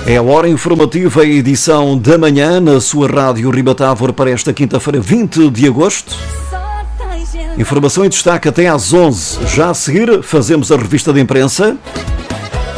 É a hora informativa, a edição da manhã na sua rádio Ribatávora para esta quinta-feira, 20 de agosto. Informação em destaque até às 11. Já a seguir, fazemos a revista de imprensa.